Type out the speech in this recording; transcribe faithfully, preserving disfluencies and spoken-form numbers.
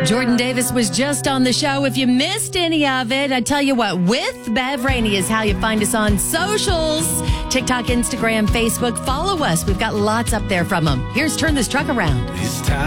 Jordan Davis was just on the show. If you missed any of it, I tell you what, with Bev Rainey is how you find us on socials. TikTok, Instagram, Facebook. Follow us. We've got lots up there from them. Here's Turn This Truck Around. It's time.